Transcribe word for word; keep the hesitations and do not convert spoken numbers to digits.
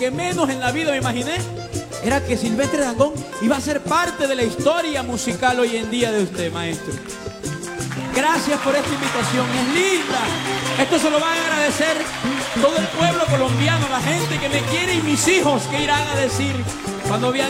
que menos en la vida me imaginé era que Silvestre Dangond iba a ser parte de la historia musical hoy en día de usted, maestro. Gracias por esta invitación, es linda. Esto se lo van a agradecer todo el pueblo colombiano, la gente que me quiere y mis hijos que irán a decir cuando vean